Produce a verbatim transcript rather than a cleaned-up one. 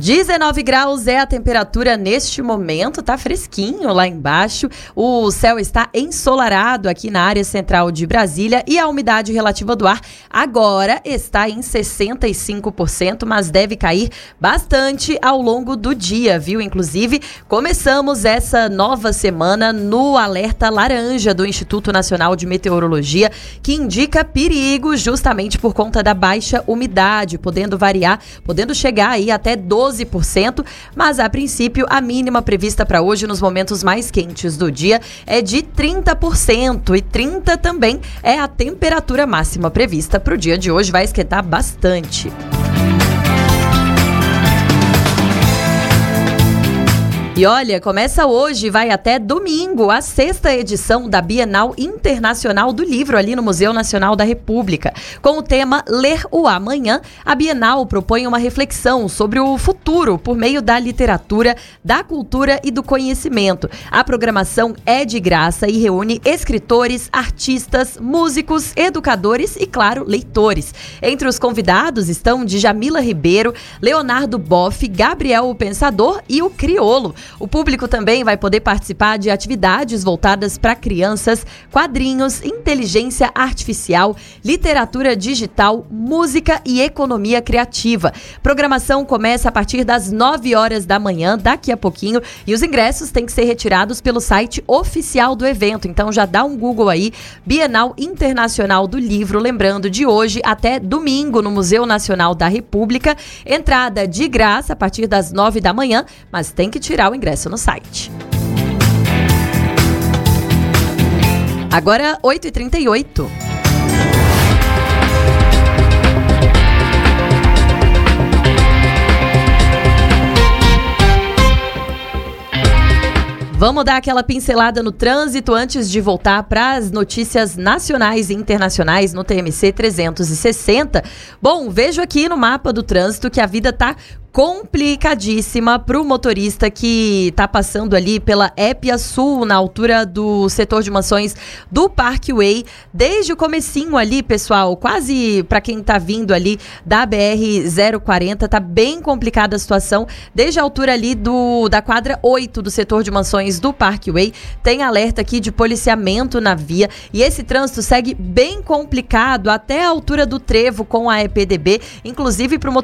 dezenove graus é a temperatura neste momento, tá fresquinho lá embaixo. O céu está ensolarado aqui na área central de Brasília e a umidade relativa do ar agora está em sessenta e cinco por cento, mas deve cair bastante ao longo do dia, viu? Inclusive, começamos essa nova semana no alerta laranja do Instituto Nacional de Meteorologia, que indica perigo justamente por conta da baixa umidade, podendo variar, podendo chegar aí até doze por cento, mas a princípio a mínima prevista para hoje nos momentos mais quentes do dia é de trinta por cento e trinta também é a temperatura máxima prevista para o dia de hoje, vai esquentar bastante. E olha, começa hoje e vai até domingo a sexta edição da Bienal Internacional do Livro ali no Museu Nacional da República. Com o tema Ler o Amanhã, a Bienal propõe uma reflexão sobre o futuro por meio da literatura, da cultura e do conhecimento. A programação é de graça e reúne escritores, artistas, músicos, educadores e, claro, leitores. Entre os convidados estão Djamila Ribeiro, Leonardo Boff, Gabriel o Pensador e o Criolo. O público também vai poder participar de atividades voltadas para crianças, quadrinhos, inteligência artificial, literatura digital, música e economia criativa. Programação começa a partir das nove horas da manhã, daqui a pouquinho, e os ingressos têm que ser retirados pelo site oficial do evento. Então já dá um Google aí, Bienal Internacional do Livro, lembrando de hoje até domingo no Museu Nacional da República. Entrada de graça a partir das nove da manhã, mas tem que tirar o ingresso no site. Agora, oito e trinta e oito. Vamos dar aquela pincelada no trânsito antes de voltar para as notícias nacionais e internacionais no T M C trezentos e sessenta. Bom, vejo aqui no mapa do trânsito que a vida tá complicadíssima para o motorista que está passando ali pela Épia Sul, na altura do setor de mansões do Parkway, desde o comecinho ali, pessoal, quase para quem está vindo ali da B R zero quarenta, tá bem complicada a situação, desde a altura ali do, da quadra oito do setor de mansões do Parkway, tem alerta aqui de policiamento na via, e esse trânsito segue bem complicado até a altura do trevo com a E P D B, inclusive para o